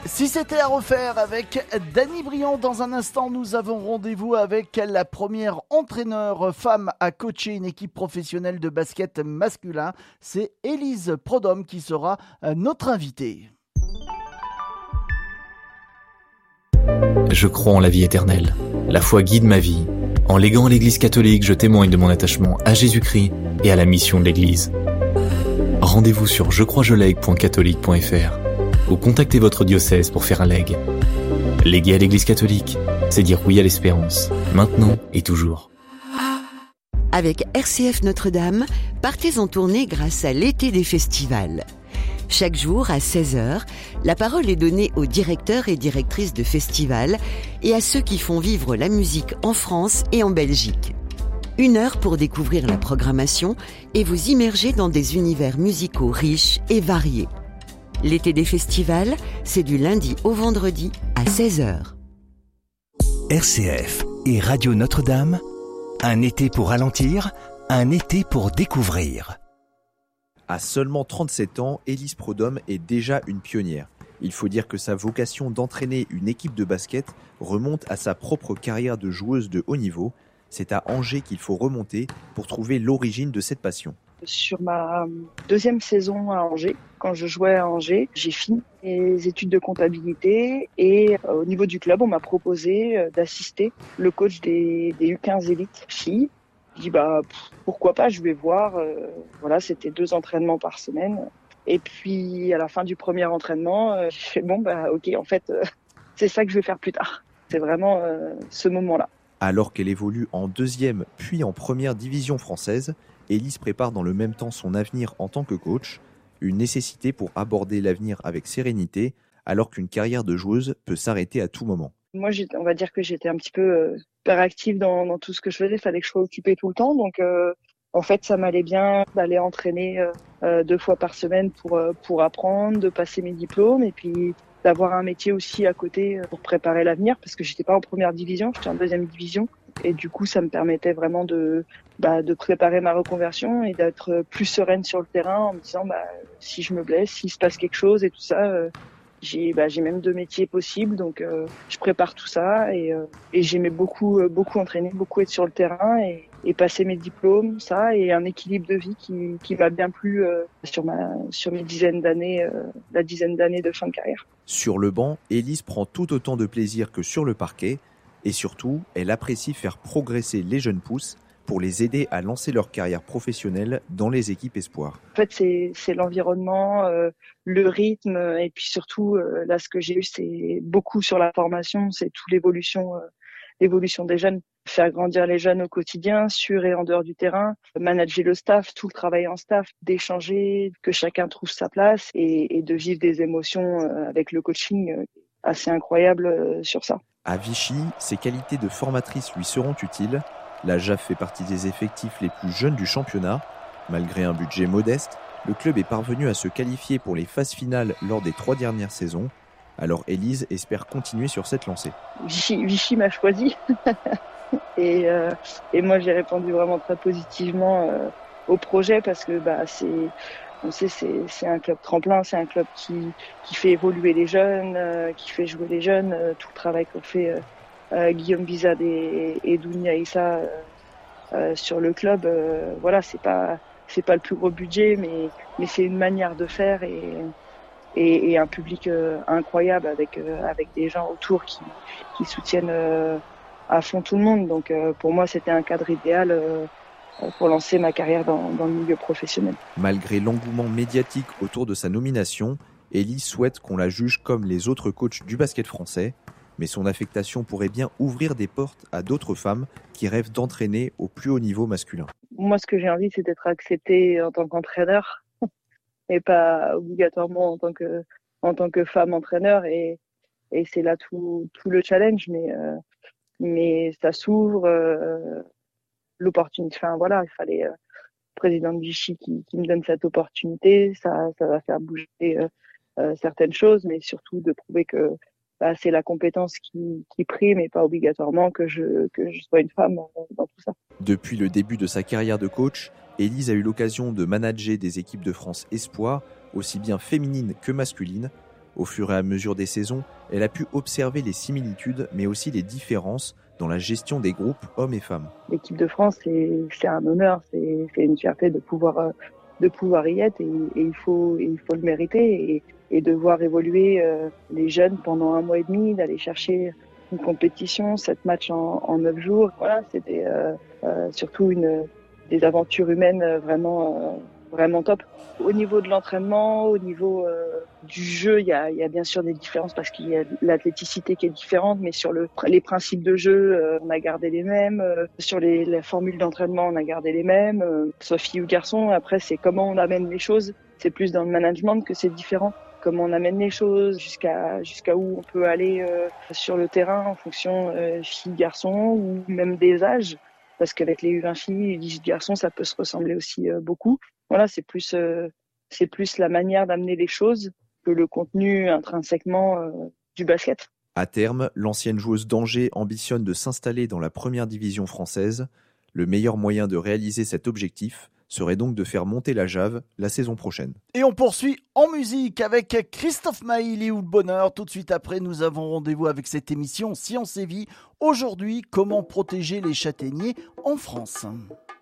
Si c'était à refaire avec Dany Briand, dans un instant, nous avons rendez-vous avec la première entraîneur femme à coacher une équipe professionnelle de basket masculin. C'est Élise Prodhomme qui sera notre invitée. Je crois en la vie éternelle. La foi guide ma vie. En léguant à l'Église catholique, je témoigne de mon attachement à Jésus-Christ et à la mission de l'Église. Rendez-vous sur jecroisjelègue.catholique.fr ou contactez votre diocèse pour faire un legs. Léguer à l'Église catholique, c'est dire oui à l'espérance, maintenant et toujours. Avec RCF Notre-Dame, partez en tournée grâce à l'été des festivals. Chaque jour à 16h, la parole est donnée aux directeurs et directrices de festivals et à ceux qui font vivre la musique en France et en Belgique. 1 heure pour découvrir la programmation et vous immerger dans des univers musicaux riches et variés. L'été des festivals, c'est du lundi au vendredi à 16h. RCF et Radio Notre-Dame, un été pour ralentir, un été pour découvrir. À seulement 37 ans, Élise Prodhomme est déjà une pionnière. Il faut dire que sa vocation d'entraîner une équipe de basket remonte à sa propre carrière de joueuse de haut niveau. C'est à Angers qu'il faut remonter pour trouver l'origine de cette passion. Sur ma 2e saison à Angers, quand je jouais à Angers, j'ai fini mes études de comptabilité et au niveau du club, on m'a proposé d'assister le coach des U15 élites filles. Je dis pourquoi pas, je vais voir. Voilà, c'était 2 entraînements par semaine. Et puis à la fin du premier entraînement, j'ai fait ok, en fait, c'est ça que je vais faire plus tard. C'est vraiment ce moment-là. Alors qu'elle évolue en 2e puis en 1re division française, Élise prépare dans le même temps son avenir en tant que coach, une nécessité pour aborder l'avenir avec sérénité, alors qu'une carrière de joueuse peut s'arrêter à tout moment. Moi, on va dire que j'étais un petit peu hyperactive dans tout ce que je faisais. Il fallait que je sois occupée tout le temps. Donc, en fait, ça m'allait bien d'aller entraîner 2 fois par semaine pour apprendre, de passer mes diplômes et puis d'avoir un métier aussi à côté pour préparer l'avenir parce que j'étais pas en 1re division, j'étais en 2e division. Et du coup, ça me permettait vraiment de préparer ma reconversion et d'être plus sereine sur le terrain en me disant si je me blesse, s'il se passe quelque chose et tout ça, j'ai même 2 métiers possibles. Donc je prépare tout ça et j'aimais beaucoup entraîner, beaucoup être sur le terrain et passer mes diplômes, ça et un équilibre de vie qui m'a bien plu sur mes dizaines d'années, la dizaine d'années de fin de carrière. Sur le banc, Élise prend tout autant de plaisir que sur le parquet. Et surtout, elle apprécie faire progresser les jeunes pousses pour les aider à lancer leur carrière professionnelle dans les équipes espoirs. En fait, c'est l'environnement, le rythme et puis surtout, là, ce que j'ai eu, c'est beaucoup sur la formation, c'est toute l'évolution des jeunes. Faire grandir les jeunes au quotidien, sur et en dehors du terrain, manager le staff, tout le travail en staff, d'échanger, que chacun trouve sa place et de vivre des émotions avec le coaching assez incroyable sur ça. À Vichy, ses qualités de formatrice lui seront utiles. La JAF fait partie des effectifs les plus jeunes du championnat. Malgré un budget modeste, le club est parvenu à se qualifier pour les phases finales lors des 3 dernières saisons. Alors Élise espère continuer sur cette lancée. Vichy m'a choisi et moi j'ai répondu vraiment très positivement au projet parce que c'est un club tremplin, c'est un club qui fait évoluer les jeunes, qui fait jouer les jeunes. Tout le travail qu'ont fait Guillaume Bizad et Dounia Issa sur le club, voilà, c'est pas le plus gros budget, mais c'est une manière de faire et un public incroyable avec des gens autour qui soutiennent à fond tout le monde. Donc pour moi, c'était un cadre idéal pour lancer ma carrière dans le milieu professionnel. Malgré l'engouement médiatique autour de sa nomination, Élise souhaite qu'on la juge comme les autres coachs du basket français, mais son affectation pourrait bien ouvrir des portes à d'autres femmes qui rêvent d'entraîner au plus haut niveau masculin. Moi, ce que j'ai envie, c'est d'être acceptée en tant qu'entraîneur et pas obligatoirement en tant que femme entraîneur et c'est là tout le challenge, mais ça s'ouvre. L'opportunité, il fallait président de Vichy qui me donne cette opportunité, ça va faire bouger certaines choses, mais surtout de prouver que c'est la compétence qui prime et pas obligatoirement que je sois une femme dans tout ça. Depuis le début de sa carrière de coach, Élise a eu l'occasion de manager des équipes de France espoirs, aussi bien féminines que masculines. Au fur et à mesure des saisons, elle a pu observer les similitudes mais aussi les différences dans la gestion des groupes hommes et femmes. L'équipe de France, c'est un honneur, c'est une fierté de pouvoir y être et il faut le mériter et de voir évoluer les jeunes pendant 1 mois et demi, d'aller chercher une compétition, 7 matchs en 9 jours. Voilà, c'était surtout des aventures humaines vraiment top. Au niveau de l'entraînement, au niveau du jeu, il y a bien sûr des différences parce qu'il y a l'athléticité qui est différente, mais sur les principes de jeu, on a gardé les mêmes. Sur la formule d'entraînement, on a gardé les mêmes. Soit fille ou garçon, après c'est comment on amène les choses. C'est plus dans le management que c'est différent. Comment on amène les choses, jusqu'à où on peut aller sur le terrain en fonction fille-garçon ou même des âges. Parce qu'avec les U20 filles et les U10 garçons, ça peut se ressembler aussi beaucoup. Voilà, c'est plus la manière d'amener les choses que le contenu intrinsèquement du basket. À terme, l'ancienne joueuse d'Angers ambitionne de s'installer dans la première division française. Le meilleur moyen de réaliser cet objectif serait donc de faire monter la Jave la saison prochaine. Et on poursuit en musique avec Christophe Maé, ou le bonheur. Tout de suite après, nous avons rendez-vous avec cette émission Science et Vie. Aujourd'hui, comment protéger les châtaigniers en France.